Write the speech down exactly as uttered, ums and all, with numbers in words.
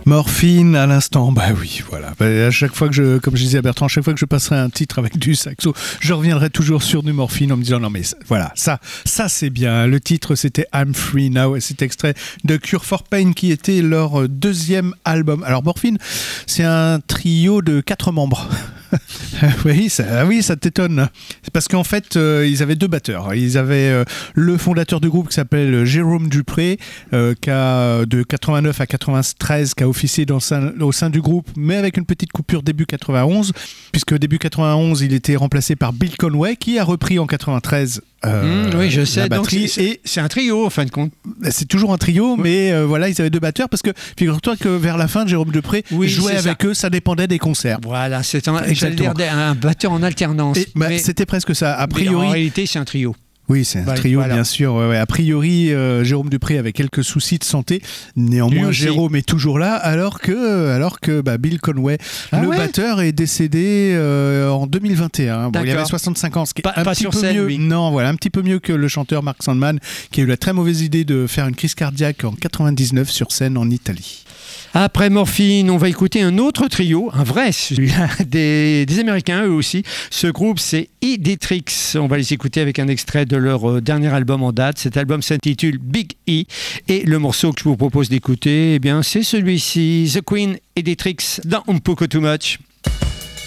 Morphine à l'instant, bah oui, voilà. Bah, à chaque fois que je, comme je disais à Bertrand, à chaque fois que je passerai un titre avec du saxo, je reviendrai toujours sur du Morphine en me disant non mais ça, voilà, ça, ça c'est bien. Le titre c'était I'm Free Now et c'est extrait de Cure for Pain qui était leur deuxième album. Alors Morphine, c'est un trio de quatre membres. oui, ça, oui, ça t'étonne. C'est parce qu'en fait, euh, ils avaient deux batteurs. Ils avaient euh, le fondateur du groupe qui s'appelle Jérôme Dupré, euh, qui a de quatre-vingt-neuf à quatre-vingt-treize, qui a officié dans, au sein du groupe, mais avec une petite coupure début quatre-vingt-onze, puisque début quatre-vingt-onze, il était remplacé par Bill Conway, qui a repris en quatre-vingt-treize. Euh, mmh, oui, je sais. Donc c'est, et c'est un trio en fin de compte. C'est toujours un trio, oui. mais euh, voilà, ils avaient deux batteurs parce que figure-toi que vers la fin, Jérôme Dupré oui, jouait avec ça. eux, ça dépendait des concerts. Voilà, c'est un, j'allais dire un batteur en alternance. Et, bah, mais, c'était presque ça. A priori, en réalité, c'est un trio. Oui, c'est un voilà, trio, voilà. bien sûr. Ouais, ouais. A priori, euh, Jérôme Dupré avait quelques soucis de santé. Néanmoins, Jérôme est toujours là, alors que, alors que bah, Bill Conway, ah le ouais batteur, est décédé euh, en deux mille vingt et un. Bon, il avait soixante-cinq ans, ce qui est pas, un pas petit sur peu scène, mieux. Lui. Non, voilà, un petit peu mieux que le chanteur Mark Sandman, qui a eu la très mauvaise idée de faire une crise cardiaque en quatre-vingt-dix-neuf sur scène en Italie. Après Morphine, on va écouter un autre trio, un vrai, celui-là, des, des Américains eux aussi. Ce groupe, c'est Edetrix. On va les écouter avec un extrait de leur dernier album en date. Cet album s'intitule Big E et le morceau que je vous propose d'écouter, eh bien, c'est celui-ci, The Queen Edetrix dans Un Poco Too Much.